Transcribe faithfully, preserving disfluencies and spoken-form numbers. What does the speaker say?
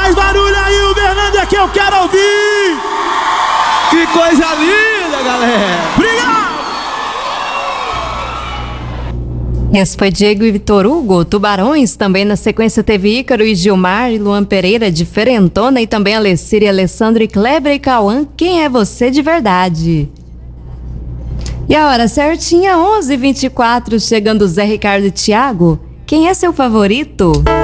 Mais barulho aí, o Uberlândia, que eu quero ouvir! Que coisa linda, galera! Obrigado! Esse foi Diego e Vitor Hugo, Tubarões. Também na sequência teve Ícaro e Gilmar e Luan Pereira, Diferentona. E também Alessira e Alessandro e Kleber e Cauã, Quem é Você de Verdade? E a hora certinha, onze e vinte e quatro, chegando Zé Ricardo e Thiago. Quem é seu favorito?